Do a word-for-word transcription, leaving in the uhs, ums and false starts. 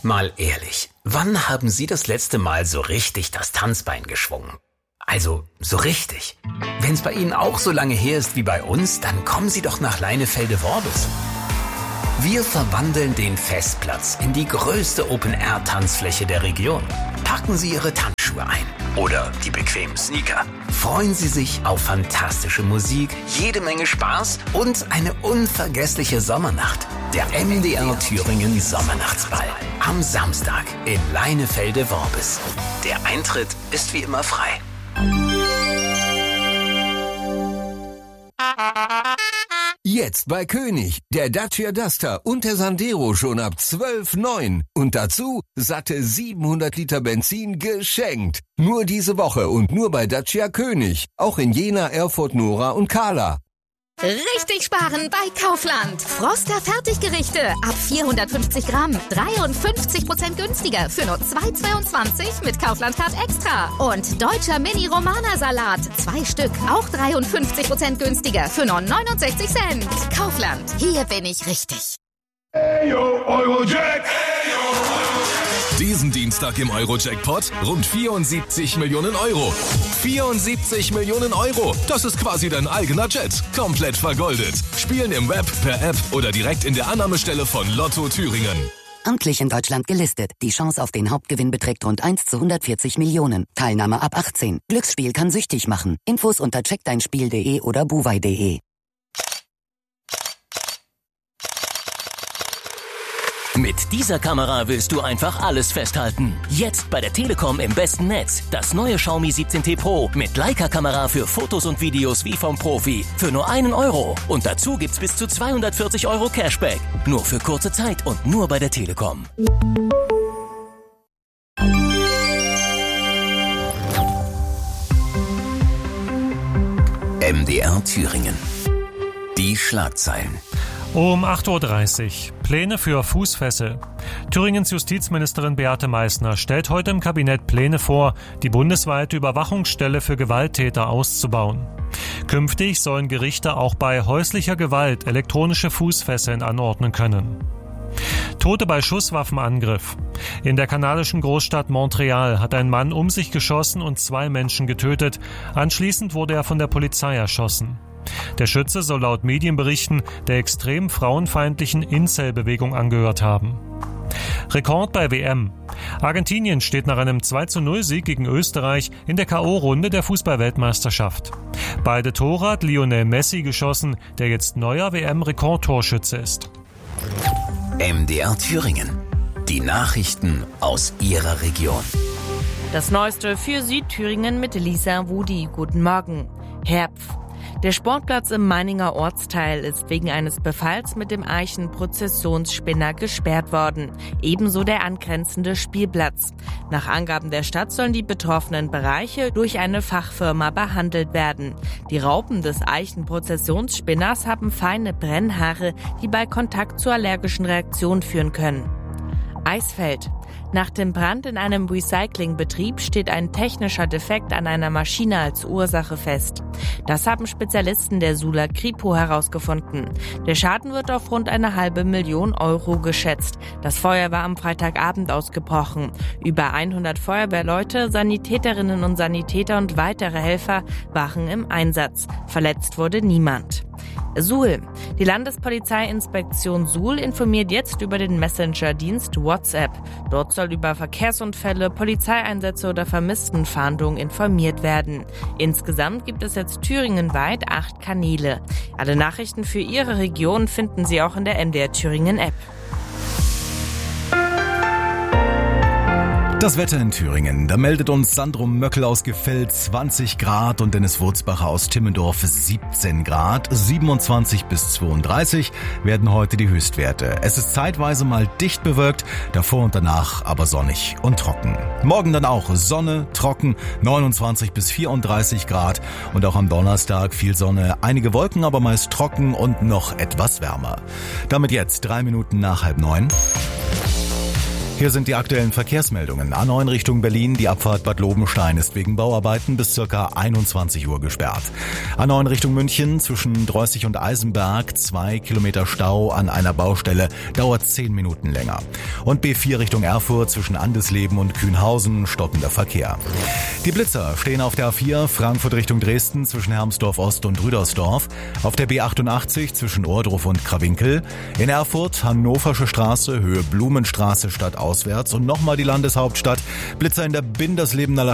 Mal ehrlich, wann haben Sie das letzte Mal so richtig das Tanzbein geschwungen? Also, so richtig. Wenn es bei Ihnen auch so lange her ist wie bei uns, dann kommen Sie doch nach Leinefelde-Worbis. Wir verwandeln den Festplatz in die größte Open-Air-Tanzfläche der Region. Packen Sie Ihre Tanzschuhe ein oder die bequemen Sneaker. Freuen Sie sich auf fantastische Musik, jede Menge Spaß und eine unvergessliche Sommernacht. Der M D R Thüringen Sommernachtsball am Samstag in Leinefelde-Worbis. Der Eintritt ist wie immer frei. Jetzt bei König, der Dacia Duster und der Sandero schon ab zwölf Komma neun. Und dazu satte siebenhundert Liter Benzin geschenkt. Nur diese Woche und nur bei Dacia König. Auch in Jena, Erfurt, Nora und Kahla. Richtig sparen bei Kaufland. Froster Fertiggerichte ab vierhundertfünfzig Gramm. dreiundfünfzig Prozent günstiger für nur zwei Komma zweiundzwanzig mit Kaufland Card Extra. Und deutscher Mini-Romana-Salat. Zwei Stück. Auch dreiundfünfzig Prozent günstiger für nur neunundsechzig Cent. Kaufland. Hier bin ich richtig. Hey yo, Eurojack! Hey yo, Eurojack! Diesen Dienstag im Euro-Jackpot rund vierundsiebzig Millionen Euro. vierundsiebzig Millionen Euro. Das ist quasi dein eigener Jet. Komplett vergoldet. Spielen im Web, per App oder direkt in der Annahmestelle von Lotto Thüringen. Amtlich in Deutschland gelistet. Die Chance auf den Hauptgewinn beträgt rund eins zu hundertvierzig Millionen. Teilnahme ab achtzehn. Glücksspiel kann süchtig machen. Infos unter check dein spiel punkt de oder buwei punkt de. Mit dieser Kamera willst du einfach alles festhalten. Jetzt bei der Telekom im besten Netz. Das neue Xiaomi siebzehn T Pro mit Leica-Kamera für Fotos und Videos wie vom Profi. Für nur einen Euro. Und dazu gibt's bis zu zweihundertvierzig Euro Cashback. Nur für kurze Zeit und nur bei der Telekom. M D R Thüringen. Die Schlagzeilen. Um acht Uhr dreißig. Pläne für Fußfessel. Thüringens Justizministerin Beate Meißner stellt heute im Kabinett Pläne vor, die bundesweite Überwachungsstelle für Gewalttäter auszubauen. Künftig sollen Gerichte auch bei häuslicher Gewalt elektronische Fußfesseln anordnen können. Tote bei Schusswaffenangriff. In der kanadischen Großstadt Montreal hat ein Mann um sich geschossen und zwei Menschen getötet. Anschließend wurde er von der Polizei erschossen. Der Schütze soll laut Medienberichten der extrem frauenfeindlichen Incel-Bewegung angehört haben. Rekord bei W M. Argentinien steht nach einem zwei zu null Sieg gegen Österreich in der K O-Runde der Fußball-Weltmeisterschaft. Beide Tore hat Lionel Messi geschossen, der jetzt neuer W M-Rekordtorschütze ist. M D R Thüringen. Die Nachrichten aus Ihrer Region. Das Neueste für Südthüringen mit Lisa Wudi. Guten Morgen. Herpf. Der Sportplatz im Meininger Ortsteil ist wegen eines Befalls mit dem Eichenprozessionsspinner gesperrt worden. Ebenso der angrenzende Spielplatz. Nach Angaben der Stadt sollen die betroffenen Bereiche durch eine Fachfirma behandelt werden. Die Raupen des Eichenprozessionsspinners haben feine Brennhaare, die bei Kontakt zu allergischen Reaktionen führen können. Eisfeld. Nach dem Brand in einem Recyclingbetrieb steht ein technischer Defekt an einer Maschine als Ursache fest. Das haben Spezialisten der Suhler Kripo herausgefunden. Der Schaden wird auf rund eine halbe Million Euro geschätzt. Das Feuer war am Freitagabend ausgebrochen. Über hundert Feuerwehrleute, Sanitäterinnen und Sanitäter und weitere Helfer waren im Einsatz. Verletzt wurde niemand. Suhl. Die Landespolizeiinspektion Suhl informiert jetzt über den Messenger-Dienst WhatsApp. Dort soll über Verkehrsunfälle, Polizeieinsätze oder Vermisstenfahndung informiert werden. Insgesamt gibt es jetzt thüringenweit acht Kanäle. Alle Nachrichten für Ihre Region finden Sie auch in der M D R Thüringen App. Das Wetter in Thüringen, da meldet uns Sandro Möckel aus Gefeld zwanzig Grad und Dennis Wurzbacher aus Timmendorf siebzehn Grad. siebenundzwanzig bis zweiunddreißig werden heute die Höchstwerte. Es ist zeitweise mal dicht bewölkt, davor und danach aber sonnig und trocken. Morgen dann auch Sonne, trocken, neunundzwanzig bis vierunddreißig Grad und auch am Donnerstag viel Sonne, einige Wolken, aber meist trocken und noch etwas wärmer. Damit jetzt drei Minuten nach halb neun. Hier sind die aktuellen Verkehrsmeldungen. A neun Richtung Berlin, die Abfahrt Bad Lobenstein ist wegen Bauarbeiten bis ca. einundzwanzig Uhr gesperrt. A neun Richtung München zwischen Dreußig und Eisenberg, zwei Kilometer Stau an einer Baustelle, dauert zehn Minuten länger. Und B vier Richtung Erfurt zwischen Andesleben und Kühnhausen, stockender Verkehr. Die Blitzer stehen auf der A vier Frankfurt Richtung Dresden zwischen Hermsdorf Ost und Rüdersdorf, auf der B achtundachtzig zwischen Ohrdruf und Krawinkel, in Erfurt Hannoversche Straße, Höhe Blumenstraße statt auswärts und nochmal die Landeshauptstadt. Blitzer in der Binderslebener